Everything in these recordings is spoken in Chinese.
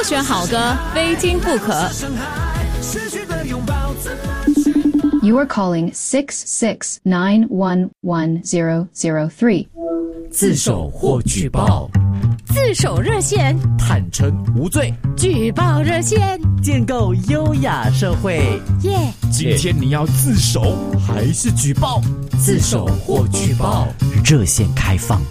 选好歌，非听不可。 You are calling 669111003. 自首或举报， 自首热线， 坦诚无罪， 举报热线， 建构优雅社会。 耶！ 今天你要自首还是举报？自首或举报，热线开放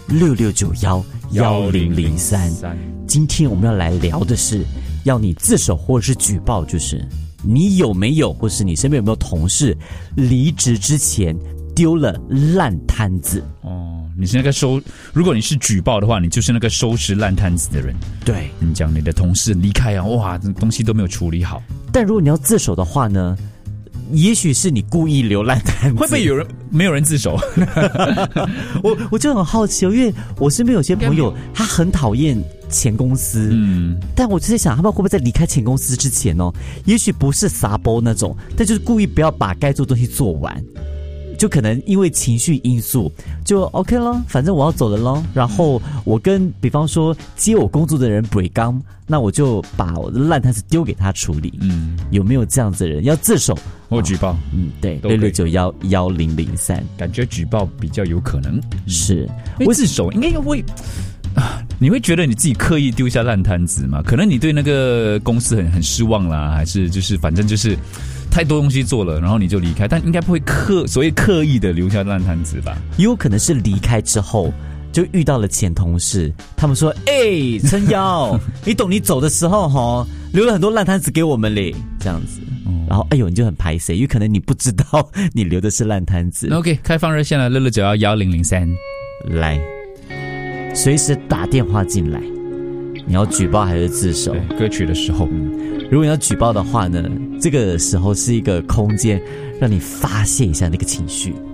66911003。今天我们要来聊的是，要你自首或者是举报，就是你有没有，或是你身边有没有同事离职之前丢了烂摊子？ 你是那个如果你是举报的话，你就是那个收拾烂摊子的人。 对， 你讲你的同事离开啊，哇，这东西都没有处理好。 但如果你要自首的话呢，也许是你故意留烂摊子， 会不会没有人自首？ 我就很好奇哦，因为我身边有些朋友他很讨厌前公司，但我就在想，他们会不会在离开前公司之前哦，也许不是撒包那种，但就是故意不要把该做的东西做完。就可能因为情绪因素就 OK 了，反正我要走了咯，然后我跟比方说接我工作的人 break down， 那我就把我的烂摊子丢给他处理。有没有这样子的人要自首或举报？ 对，66911003， 感觉举报比较有可能。 是， 我自首应该会你会觉得你自己刻意丢下烂摊子吗？可能你对那个公司很失望啦，还是就是反正就是太多东西做了，然后你就离开，但应该不会所谓刻意的留下烂摊子吧？ 也有可能是离开之后就遇到了前同事，他们说：“陈瑶，你懂你走的时候留了很多烂摊子给我们嘞，这样子。”然后你就很排谁，因为可能你不知道你留的是烂摊子。 OK， 开放热线了，66911003， 来，随时打电话进来。你要举报还是自首？ 歌曲的时候， 如果你要举报的话呢，这个时候是一个空间，让你发泄一下那个情绪。